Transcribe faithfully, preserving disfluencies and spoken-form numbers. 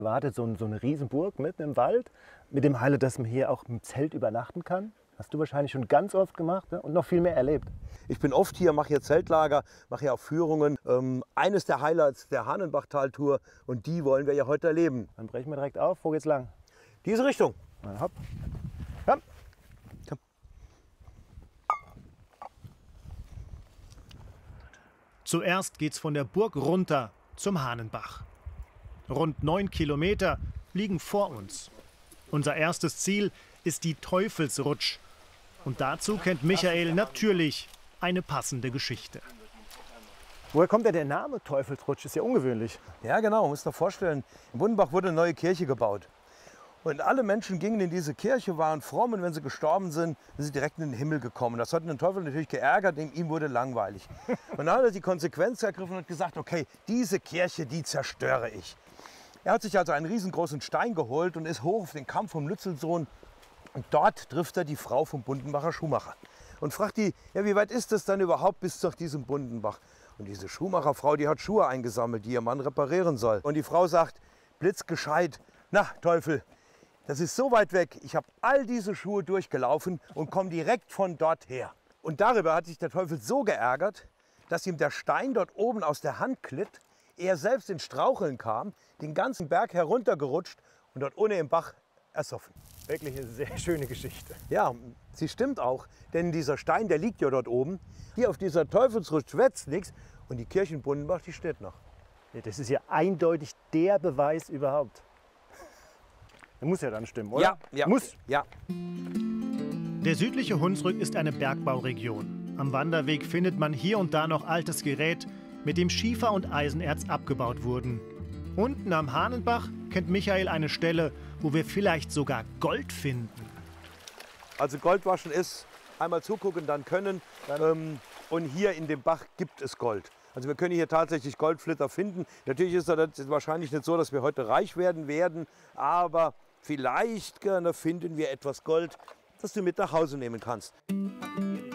Wartet so, ein, so eine Riesenburg mitten im Wald mit dem Highlight, dass man hier auch im Zelt übernachten kann. Hast du wahrscheinlich schon ganz oft gemacht, ne? Und noch viel mehr erlebt. Ich bin oft hier, mache hier Zeltlager, mache hier auch Führungen. Ähm, eines der Highlights der Hahnenbachtaltour und die wollen wir ja heute erleben. Dann brechen wir direkt auf. Wo geht's lang? Diese Richtung. Na, hopp. Komm. Komm. Zuerst geht's von der Burg runter zum Hahnenbach. Rund neun Kilometer liegen vor uns. Unser erstes Ziel ist die Teufelsrutsch. Und dazu kennt Michael natürlich eine passende Geschichte. Woher kommt denn der Name Teufelsrutsch? Ist ja ungewöhnlich. Ja genau, muss dir vorstellen, in Bundenbach wurde eine neue Kirche gebaut. Und alle Menschen gingen in diese Kirche, waren fromm und wenn sie gestorben sind, sind sie direkt in den Himmel gekommen. Das hat den Teufel natürlich geärgert, denn ihm wurde langweilig. Und dann hat er die Konsequenz ergriffen und gesagt, okay, diese Kirche, die zerstöre ich. Er hat sich also einen riesengroßen Stein geholt und ist hoch auf den Kamm vom Lützelsohn. Und dort trifft er die Frau vom Bundenbacher Schuhmacher und fragt die, ja, wie weit ist es dann überhaupt bis nach diesem Bundenbach? Und diese Schuhmacherfrau, die hat Schuhe eingesammelt, die ihr Mann reparieren soll. Und die Frau sagt, blitzgescheit, na Teufel, das ist so weit weg, ich habe all diese Schuhe durchgelaufen und komme direkt von dort her. Und darüber hat sich der Teufel so geärgert, dass ihm der Stein dort oben aus der Hand glitt, er selbst in Straucheln kam, den ganzen Berg heruntergerutscht und dort ohne im Bach ersoffen. Wirklich eine sehr schöne Geschichte. Ja, sie stimmt auch, denn dieser Stein, der liegt ja dort oben. Hier auf dieser Teufelsrutsch schwätzt nichts und die Kirche in Bundenbach, die steht noch. Ja, das ist ja eindeutig der Beweis überhaupt. Das muss ja dann stimmen, oder? Ja, ja. Muss. Ja. Der südliche Hunsrück ist eine Bergbauregion. Am Wanderweg findet man hier und da noch altes Gerät, mit dem Schiefer und Eisenerz abgebaut wurden. Unten am Hahnenbach kennt Michael eine Stelle, wo wir vielleicht sogar Gold finden. Also Goldwaschen ist einmal zugucken, dann können. Ähm, und hier in dem Bach gibt es Gold. Also wir können hier tatsächlich Goldflitter finden. Natürlich ist das wahrscheinlich nicht so, dass wir heute reich werden werden, aber vielleicht gerne finden wir etwas Gold, das du mit nach Hause nehmen kannst.